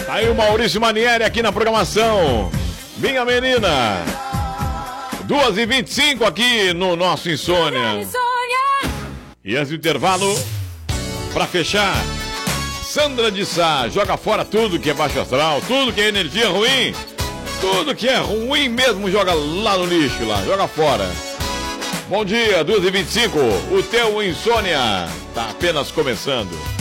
Aí o Maurício Manieri aqui na programação. Minha menina. 2h25 aqui no nosso Insônia. E antes do intervalo, pra fechar, Sandra de Sá, joga fora tudo que é baixo astral, tudo que é energia ruim, tudo que é ruim mesmo, joga lá no lixo, lá, joga fora. Bom dia, 2h25, o teu Insônia tá apenas começando.